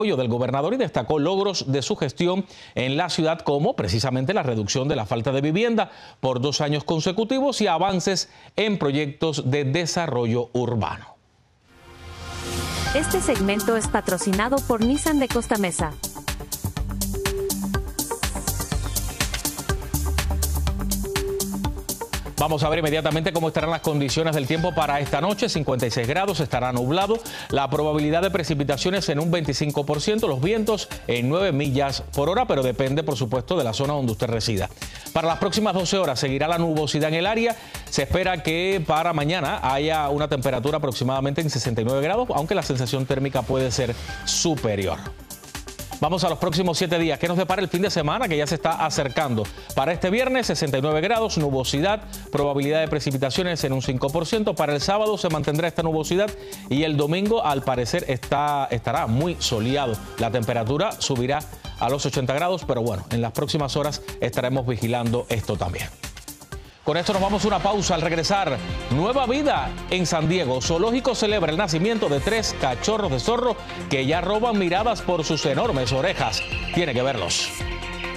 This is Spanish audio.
Del gobernador y destacó logros de su gestión en la ciudad como precisamente la reducción de la falta de vivienda por 2 años consecutivos y avances en proyectos de desarrollo urbano. Este segmento es patrocinado por Nissan de Costa Mesa. Vamos a ver inmediatamente cómo estarán las condiciones del tiempo para esta noche. 56 grados, estará nublado. La probabilidad de precipitaciones en un 25%, los vientos en 9 millas por hora, pero depende, por supuesto, de la zona donde usted resida. Para las próximas 12 horas seguirá la nubosidad en el área. Se espera que para mañana haya una temperatura aproximadamente en 69 grados, aunque la sensación térmica puede ser superior. Vamos a los próximos 7 días. ¿Qué nos depara el fin de semana que ya se está acercando? Para este viernes, 69 grados, nubosidad, probabilidad de precipitaciones en un 5%. Para el sábado se mantendrá esta nubosidad y el domingo, al parecer, estará muy soleado. La temperatura subirá a los 80 grados, pero bueno, en las próximas horas estaremos vigilando esto también. Con esto nos vamos a una pausa. Al regresar, nueva vida en San Diego. Zoológico celebra el nacimiento de 3 cachorros de zorro que ya roban miradas por sus enormes orejas. Tiene que verlos.